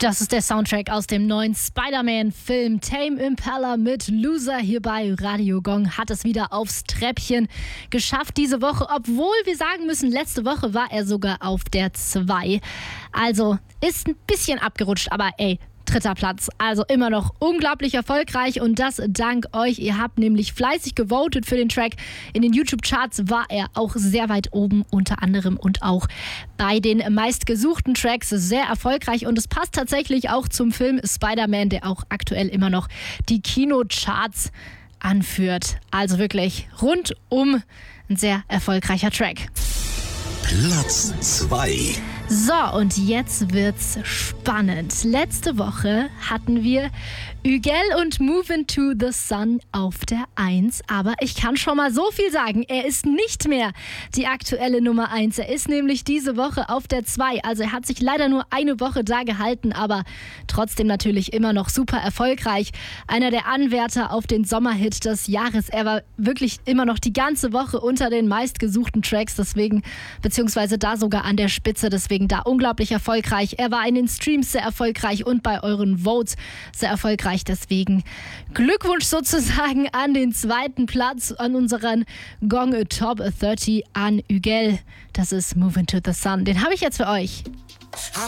Das ist der Soundtrack aus dem neuen Spider-Man-Film Tame Impala mit Loser. Hier bei Radio Gong hat es wieder aufs Treppchen geschafft diese Woche, obwohl wir sagen müssen, letzte Woche war er sogar auf der 2. Also ist ein bisschen abgerutscht, aber ey, 3. Platz, also immer noch unglaublich erfolgreich und das dank euch. Ihr habt nämlich fleißig gewotet für den Track. In den YouTube-Charts war er auch sehr weit oben, unter anderem und auch bei den meistgesuchten Tracks sehr erfolgreich und es passt tatsächlich auch zum Film Spider-Man, der auch aktuell immer noch die Kinocharts anführt. Also wirklich rundum ein sehr erfolgreicher Track. Platz 2. So, und jetzt wird's spannend. Letzte Woche hatten wir Hügel und Move Into the Sun auf der 1. Aber ich kann schon mal so viel sagen, er ist nicht mehr die aktuelle Nummer 1. Er ist nämlich diese Woche auf der 2. Also er hat sich leider nur eine Woche da gehalten, aber trotzdem natürlich immer noch super erfolgreich. Einer der Anwärter auf den Sommerhit des Jahres. Er war wirklich immer noch die ganze Woche unter den meistgesuchten Tracks, deswegen, beziehungsweise da sogar an der Spitze, deswegen da unglaublich erfolgreich. Er war in den Streams sehr erfolgreich und bei euren Votes sehr erfolgreich. Deswegen Glückwunsch sozusagen an den 2. Platz, an unseren Gong Top 30 an Hügel. Das ist Move Into the Sun. Den habe ich jetzt für euch.